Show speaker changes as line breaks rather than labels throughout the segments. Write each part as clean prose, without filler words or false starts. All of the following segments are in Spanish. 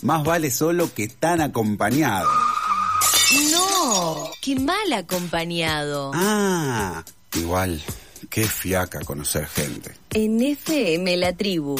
Más vale solo que tan acompañado.
No, qué mal acompañado.
Ah, igual, qué fiaca conocer gente.
En FM La Tribu.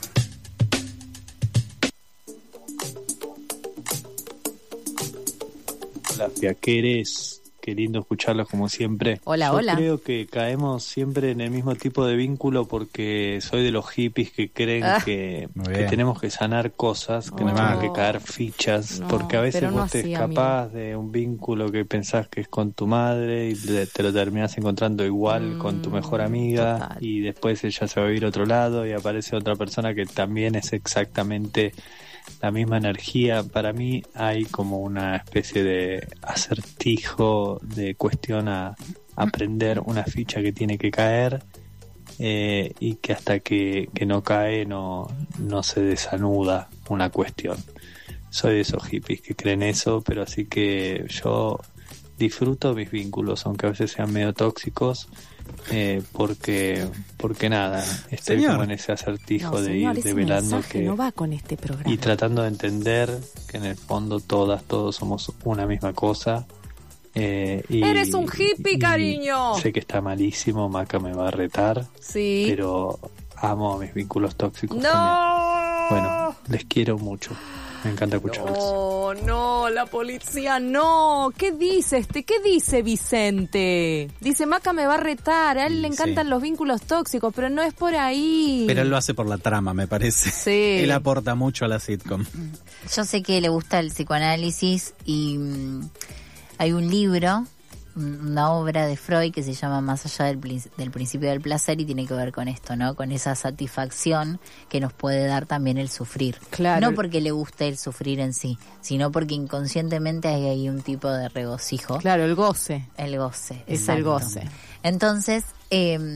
Hola, fiaqueres. Qué lindo escucharlos como siempre.
Hola,
Yo
hola.
creo que caemos siempre en el mismo tipo de vínculo porque soy de los hippies que creen que tenemos que sanar cosas, que nos tienen que caer fichas, porque a veces vos te escapás de un vínculo que pensás que es con tu madre y te lo terminás encontrando igual con tu mejor amiga, total. Y después ella se va a vivir a otro lado y aparece otra persona que también es exactamente la misma energía. Para mí hay como una especie de acertijo de cuestión a aprender, una ficha que tiene que caer y que hasta que no cae no se desanuda una cuestión. Soy de esos hippies que creen eso, pero así que yo disfruto mis vínculos, aunque a veces sean medio tóxicos, porque nada, estoy como en ese acertijo de ir develando que
no va con este programa.
Y tratando de entender que en el fondo todos somos una misma cosa.
Eres un hippie, cariño.
Sé que está malísimo, Maca me va a retar,
sí,
pero amo mis vínculos tóxicos
no.
también. Bueno, les quiero mucho. Me encanta escucharlos.
No, la policía no. ¿Qué dice ¿Qué dice Vicente? Dice, Maca me va a retar. A él le encantan los vínculos tóxicos, pero no es por ahí.
Pero él lo hace por la trama, me parece.
Sí.
Él aporta mucho a la sitcom.
Yo sé que le gusta el psicoanálisis y hay un libro, una obra de Freud que se llama Más allá del principio del placer y tiene que ver con esto, ¿no? Con esa satisfacción que nos puede dar también el sufrir.
Claro.
No porque le guste el sufrir en sí, sino porque inconscientemente hay ahí un tipo de regocijo.
Claro, el goce.
El goce.
Es el goce.
Entonces,